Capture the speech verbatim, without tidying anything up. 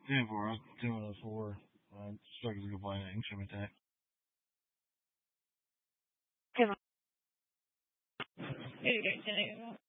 ten four. I'm doing a four. I struggle to go find an ancient attack. Give him.